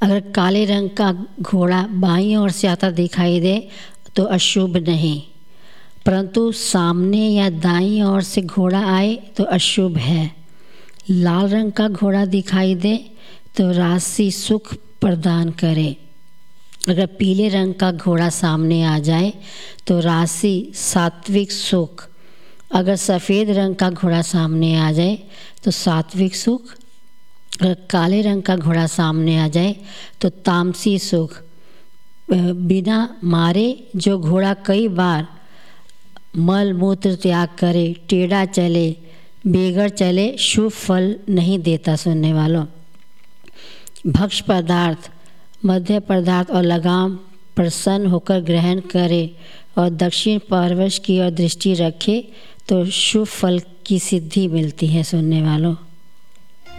अगर काले रंग का घोड़ा बाईं ओर से आता दिखाई दे तो अशुभ नहीं, परंतु सामने या दाईं ओर से घोड़ा आए तो अशुभ है। लाल रंग का घोड़ा दिखाई दे तो राशि सुख प्रदान करे। अगर पीले रंग का घोड़ा सामने आ जाए तो राशि सात्विक सुख। अगर सफ़ेद रंग का घोड़ा सामने आ जाए तो सात्विक सुख। अगर काले रंग का घोड़ा सामने आ जाए तो तामसी सुख। बिना मारे जो घोड़ा कई बार मल मूत्र त्याग करे, टेढ़ा चले, बेगर चले, शुभ फल नहीं देता। सुनने वालों, भक्ष्य पदार्थ, मध्य पदार्थ और लगाम प्रसन्न होकर ग्रहण करे और दक्षिण पार्श्व की ओर दृष्टि रखे तो शुभ फल की सिद्धि मिलती है। सुनने वालों,